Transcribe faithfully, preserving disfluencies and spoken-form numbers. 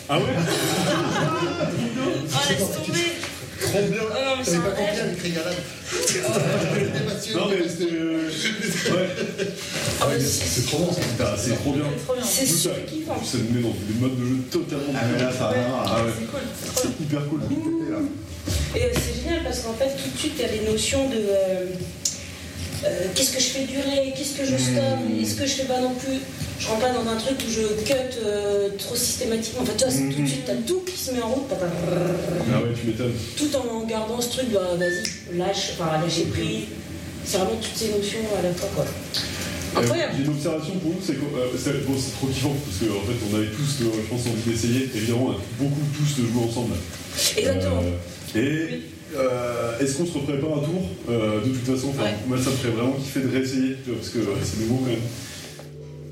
Ah ouais. Oh, laisse tomber. Trop bien. Oh non, mais c'est T'avais un pas compris rêve. avec Régalade. Non mais c'était... euh, Ouais. Ah, mais C'est c'est c'est trop bon, ça. C'est trop bien. C'est trop bien. c'est Tout ça, super kiffant. ça nous met dans des modes de jeu totalement Ah mais là ça a rien à Ah ouais. C'est cool. C'est trop bien. C'est hyper cool. Et euh, c'est génial parce qu'en fait, tout de suite, il y a les notions de euh, euh, qu'est-ce que je fais durer, qu'est-ce que je stoppe, est-ce que je fais pas non plus. Je rentre pas dans un truc où je cut euh, trop systématiquement. En fait, tu vois, c'est tout de suite, t'as tout qui se met en route, t'as pas- Ah ouais, tu m'étonnes. tout en gardant ce truc, bah vas-y, lâche, enfin lâcher prise. C'est vraiment toutes ces notions à la fois, quoi. Incroyable. Euh, J'ai une observation pour nous, c'est que euh, c'est bon, c'est trop kiffant parce qu'en en fait on avait tous, euh, je pense, envie d'essayer. Évidemment, on a beaucoup tous de jouer ensemble. Exactement. Euh, et euh, est-ce qu'on se referait pas un tour euh, de toute façon, Ouais. moi ça me ferait vraiment kiffer de réessayer, tu vois, parce que euh, c'est nouveau quand même.